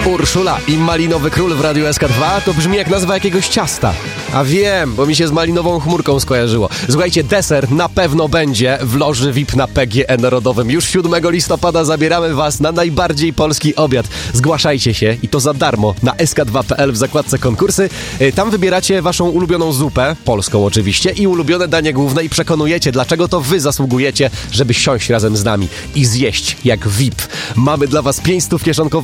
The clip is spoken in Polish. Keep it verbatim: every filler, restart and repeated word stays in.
Urszula i Malinowy Król w Radiu S K dwa to brzmi jak nazwa jakiegoś ciasta. A wiem, bo mi się z malinową chmurką skojarzyło. Słuchajcie, deser na pewno będzie w loży V I P na P G E Narodowym. Już siódmego listopada zabieramy was na najbardziej polski obiad. Zgłaszajcie się i to za darmo na S K dwa kropka P L w zakładce konkursy. Tam wybieracie waszą ulubioną zupę, polską oczywiście, i ulubione danie główne i przekonujecie, dlaczego to wy zasługujecie, żeby siąść razem z nami i zjeść jak V I P. Mamy dla was pięć stów kieszonkowych